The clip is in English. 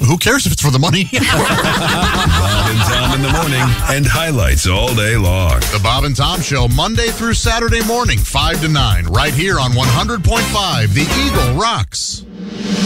who cares if it's for the money? Bob and Tom in the morning and highlights all day long. The Bob and Tom Show, Monday through Saturday morning, 5 to 9, right here on 100.5 The Eagle Rocks.